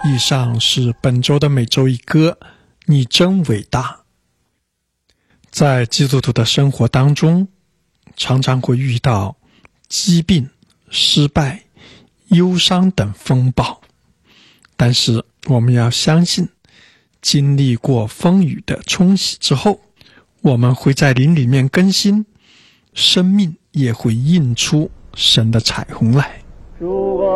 以上是本周的每周一歌，你真伟大。在基督徒的生活当中，常常会遇到疾病、失败、忧伤等风暴，但是我们要相信，经历过风雨的冲洗之后，我们会在灵里面更新，生命也会映出神的彩虹来。